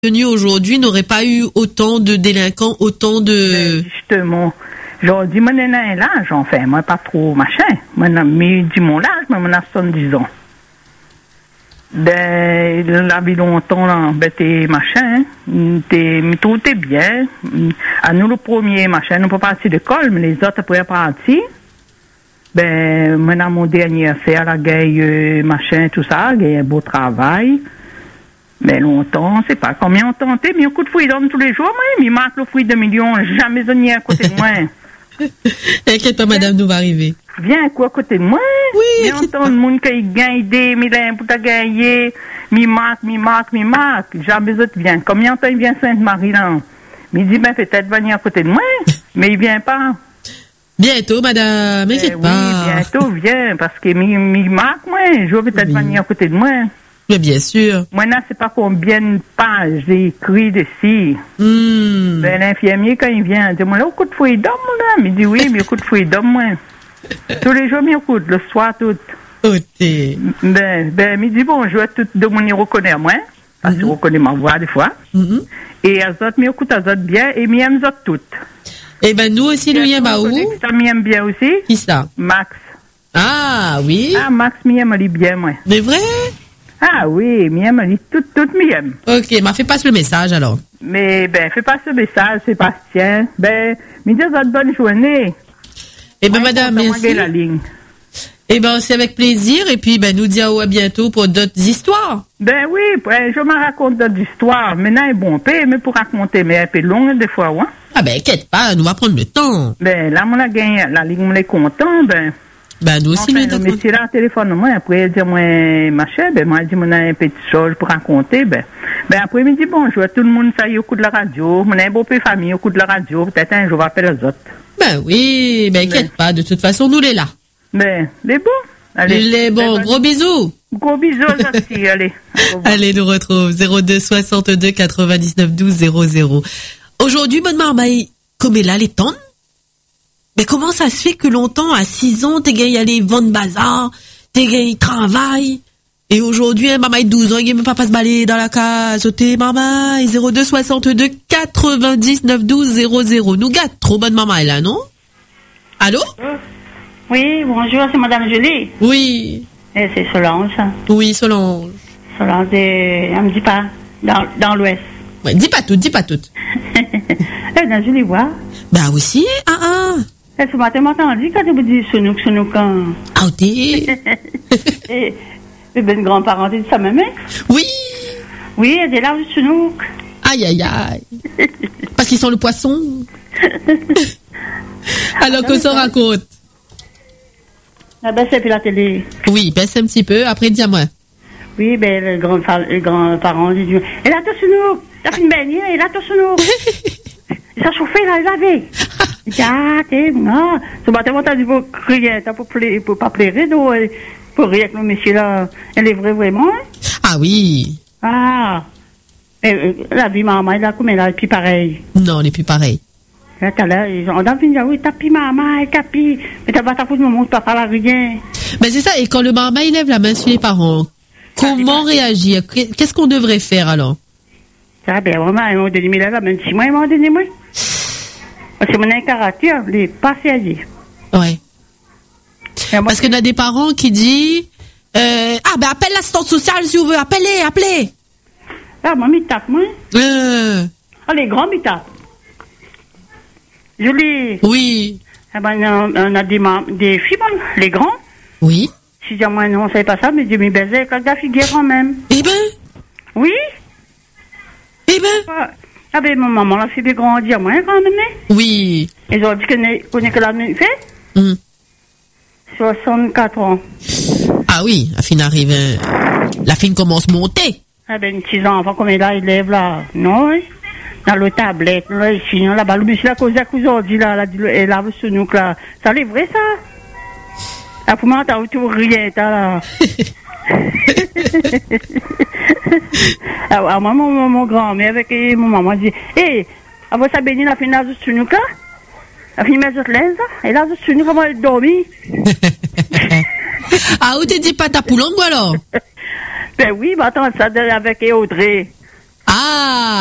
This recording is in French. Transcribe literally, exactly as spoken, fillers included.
venu aujourd'hui n'aurait pas eu autant de délinquants, autant de... Ben, justement, j'aurais dit, moi, n'est un âge, en fait, moi, pas trop machin. Moi, mais dis mon âge, moi, moi, soixante-dix ans. Ben, la vie longtemps, là, ben, t'es machin, t'es, tout est bien. À nous, le premier machin, nous, pas partir d'école, mais les autres, après partir. Ben, maintenant, mon dernier affaire, la gueule, machin, tout ça, il y a un beau travail. Mais longtemps, c'est pas combien on tentait, mais un coup de freedom tous les jours, moi, il marque le fruit de millions, jamais on à côté de moi. T'inquiète pas, madame, nous va arriver. Viens, quoi, à côté de moi? Oui, mais on entend le monde qui gagne des millions pour te gagner, mi marque, mi marque, mi marque, jamais autre vient. Combien de temps il vient Sainte-Marie, là? Mais il dit, ben, peut-être venir à côté de moi, mais il vient pas. Bientôt, madame, n'inquiète eh, pas. Oui, bientôt, viens, parce que mi, mi marque, moi, je veux peut-être oui. venir à côté de moi. Mais bien sûr. Moi, là, c'est pas combien de pages j'ai écrit dessus. Mm. Ben, l'infirmier, quand il vient, il dit, moi, là, au coup de fouille d'homme, là. Il dit, oui, mais au coup de fouille d'homme, moi. Tous les jours, il écoute, le soir, tout. Oh, t'es... Ben, ben, il dit, bon, je vais tout de mon y reconnaître, moi. Parce qu'il mm-hmm. reconnaît ma voix, des fois. Mm-hmm. Et les autres, mais écoute, les autres bien, et m'aime les autres toutes. Eh ben, nous aussi, nous y aime à où? Ça m'aime bien aussi. Qui ça? Max. Ah, oui. Ah, Max, m'aime, elle bien, moi. Mais vrai? Ah oui, miam, elle dit tout, tout miam. Ok, m'a fait passer le message alors. Mais ben, fais passer le message, Sébastien. Ben, me dis une bonne journée. Eh ben, madame, merci. La ligne. Eh ben, c'est avec plaisir. Et puis, ben, nous disons à bientôt pour d'autres histoires. Ben oui, ben, je me raconte d'autres histoires. Maintenant, est bon, mais pour raconter, mais un peu long des fois, ouais. Ah ben, inquiète pas, nous va prendre le temps. Ben, là, on a gagné, la ligne, on est content, ben. Ben, nous aussi, enfin, nous le monsieur là, téléphone, moi, après, il dit, moi, machin, ben, moi, il dit, moi, un petit chose pour raconter, ben. Ben, après, il me dit, bon, je vois tout le monde, ça y est, au coup de la radio, mon un beau peu famille, au coup de la radio, peut-être un jour, je vais appeler les autres. Ben oui, ben, inquiète ben. pas, de toute façon, nous, les là. Ben, les bons. Allez. Les bons, ben, gros bisous. Gros bisous aussi, allez. Allez, nous retrouve zéro deux soixante-deux quatre-vingt-dix-neuf douze zéro zéro. Aujourd'hui, bonne marmaille, comme est là, les tonnes? Mais comment ça se fait que longtemps, à six ans, t'es gagné aller vendre bazar, t'es gagné travail, et aujourd'hui, un maman de douze ans, il même pas pas se balader dans la case, t'es maman, zéro deux soixante-deux quatre-vingt-dix-neuf douze zéro zéro. Nous gâte, trop bonne maman, là, non? Allô? Oui, bonjour, c'est madame Julie. Oui. Et c'est Solange. Oui, Solange. Solange, de... elle me dit pas, dans, dans l'ouest. Ouais, dis pas tout, dis pas tout. Eh bien, je les vois. Bah aussi, ah ah. Et ce matin, m'a entendu quand tu me dis Sonouk, Sonouk. Ah, t'es. Et, et ben, grand-parent, tu dis ça même? Oui. Oui, elle est là, Sonouk. Aïe, aïe, aïe. Parce qu'ils sont le poisson. Alors que ça raconte. Ah ben, c'est puis la télé. Oui, baisse un petit peu, après dis-moi. Oui, ben, le grand-parent, le grand-parent, il dit, et là, tout Sonouk. T'as fait une baignée, et là, tout Sonouk. Il s'est chauffé, là, il avait. Il dit, ah, t'es, non. Ce matin, on t'a dit, pour crier, t'as pour plairer, pour pas plairer, donc, pour rire avec le monsieur, là. Elle est vraie, vraiment, hein? Ah oui. Ah. Et, la vie, maman, elle a combien, là, et puis pareil. Non, elle est plus pareil. Là, t'as là, ils ont dit, oui, t'as pis, maman, t'as pis. Mais t'as pas ta foutre, maman, t'as pas la rien. Mais c'est ça, et quand le maman, il lève la main sur les parents, comment réagir? Qu'est-ce qu'on devrait faire, alors? Ça, ben, vraiment, ils m'ont donné mille là, même si moi, ils m'ont donné moi. Parce que mon caractère, il est pas sérieux. Ouais. Parce qu'il y a des parents qui disent, euh, ah, ben, appelle l'assistante sociale si vous voulez, appelez, appelez. Ah, moi, m'y tape, moi. Euh. Ah, les grands, m'y tapent. Julie. Oui. Eh ben, on, on a des, des filles, bon, les grands. Oui. Si je dis, moi, non, on savait pas ça, mais je me baisais avec la figure quand même. Eh ben. Oui. Eh ben. Ah ben, mon maman l'a fait grandir, moi, quand même. Oui. Ils ont dit qu'on est que la même fait. Mm. soixante-quatre ans. Ah oui, la fille arrive, la fille commence à monter. Ah ben, six ans avant qu'on est là, il lève là. Non, oui. Dans le tablette, là, ici, là-bas, le monsieur, là, cause à cause, on dit là, là, et là, ce nous, là. Ça, c'est vrai, ça? Ah, pour moi, t'as tout rien, t'as là. Alors, moi, mon, mon grand-mère avec mon maman dit, hé, avant ça bénit la fin de la Zoustunouka, la fin de la Zoustunouka, et la Zoustunouka, comment elle dormit? Ah, où t'es dit pas ta poulongue, alors? Ben oui, bah attends, ça avec Audrey. Ah